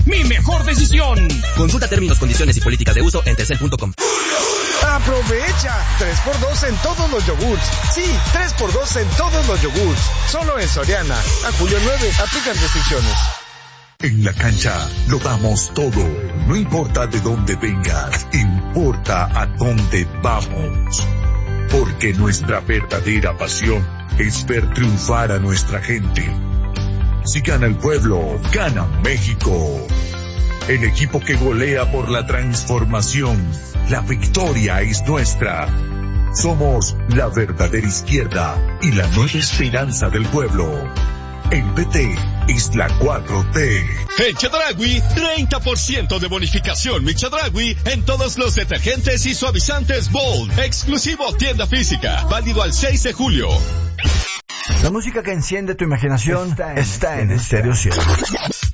mi mejor decisión. Consulta términos, condiciones y políticas de uso en telcel.com. ¡Aprovecha! 3x2 en todos los yogurts. Sí, 3x2 en todos los yogurts. Solo en Soriana. A julio 9, aplican restricciones. En la cancha lo damos todo. No importa de dónde vengas, importa a dónde vamos. Porque nuestra verdadera pasión es ver triunfar a nuestra gente. Si gana el pueblo, gana México. El equipo que golea por la transformación. La victoria es nuestra. Somos la verdadera izquierda y la nueva esperanza del pueblo. El PT es la 4T. En Chedraui, 30% de bonificación Mi Chedraui en todos los detergentes y suavizantes Bold. Exclusivo tienda física. Válido al 6 de julio. La música que enciende tu imaginación está en Stereo 100.